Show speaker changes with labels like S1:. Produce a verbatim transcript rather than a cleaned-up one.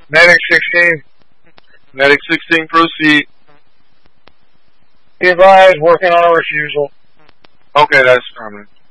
S1: Medic sixteen.
S2: Medic sixteen, proceed.
S1: Be advised, working on a refusal.
S2: Okay, that's permanent.